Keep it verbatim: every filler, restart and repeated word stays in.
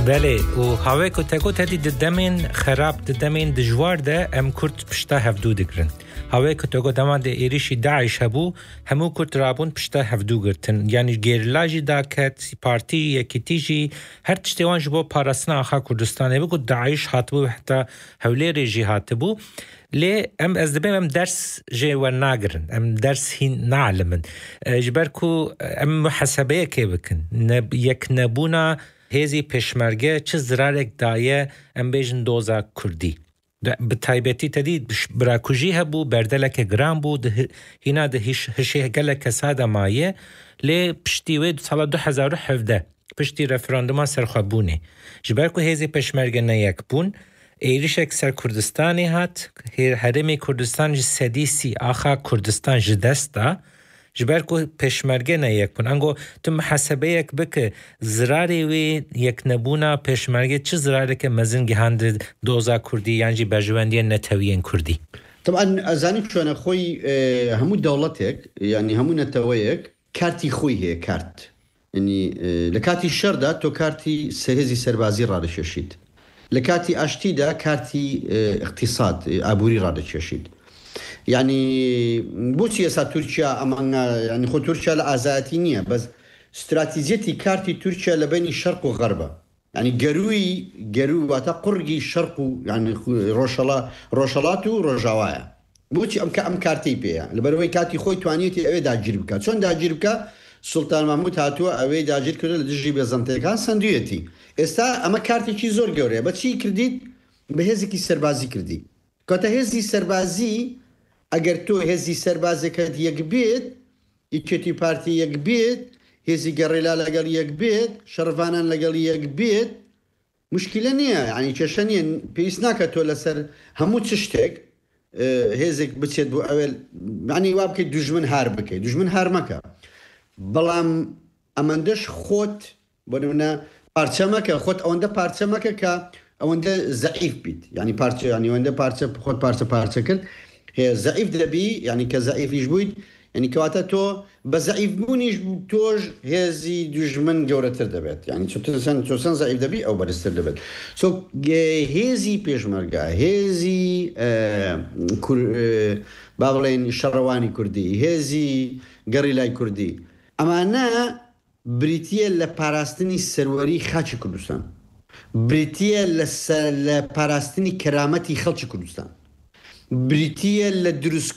بله و هاوی که تکو تدی ددمین خراب ددمین دجوار ده ام کرد پشتا هفدو دگرن هاوی که تکو دمان ده ایریشی داعش هبو همو کرد رابون پشتا هفدو گرتن یعنی گیرلاجی دا کت پارتی یکی تیجی هر تشتیوان جبو پارسنا آخا کردستانه بگو داعش هاتبو حتی هولی ریجی هاتبو لی ام از دبیم ام درس جی ورناگرن ام درس هین نعلمن جبرکو ام محاسبه که بکن نب یک نبونا هزی پشمرگه چه زرارک دایه ام بیجن دوزا کردی به تایبتی تدید براکوژی هبو بردلک گرام بو ده هینا ده هشه گلک ساده مایه لی پشتی وید سال دو هزار و هفده پشتی رفراندوما سرخوابونه جبرکو هزی پشمرگه نیک بون ایریشک سر کردستانی هات هرمی کردستان سدیسی آخا کردستان جدستا جبرکو پشمرگه نیک بون انگو تو محاسبه یک بکه زراری وی یک نبونا پشمرگه چه زراری که مزن گهاند دوزا کردی یعنی بجواندی نتوین کردی طبعا ازانی چون خوی همو دولتک یعنی همو نتویک کارتی خوی هی کارت یعنی لکاتی شرده تو کارتی سهزی سربازی را دششید لكاتي أشتيدا كارتي اقتصاد أبوري رادة تشيد يعني بو سياسة تركيا أما يعني خو تركيا لأزاتينية بس استراتيجيتي كارتي تركيا لبين الشرق وغربة يعني قروي قروي واتا قرقي الشرق يعني روشلا روشلاتو رجوايا بوتي أم أم كارتي بيا لبروي كارتي خوي توانيتي أوي دا جربكا شون دا جربكا سلطان محمود هاتوا أوي دا جرب كده لدجي بزنتكان سندويتي استا اما کارتی چی زور گوره با چی کردید به هزی کی سربازی کردی کاتا هزی سربازی اگر تو هزی سربازی کرد یک بیت ایکتی پارتی یک بیت هزی گریلا لگل یک بیت شرفانان لگل یک بیت مشکل نیه یعنی چشنیه پیس نکتو لسر همو چشتک هزی بچید بو اول یعنی واب که دجمن هار بکی دجمن هار مکا بلام امندش خود بودمنا پارچمک خود آنده پارچمک که آنده ضعیف بید یعنی پارچه یعنی آنده پارچه خود پارچه پارچه کرد هی ضعیف دبی یعنی که ضعیفیش بود یعنی که وقتا تو به ضعیف بونیش توج هزی دشمن جورتر دبید یعنی چون تنسان چون ضعیف دبی او برستر دبید سو هزی پیشمرگه هزی کر باولین شروانی کردی هزی گریلای کردی اما نه بریتیه لپاراستنی سروری خاچ کردستان بریتیه لپاراستنی کرامتی خلچ کردستان بریتیه لدروس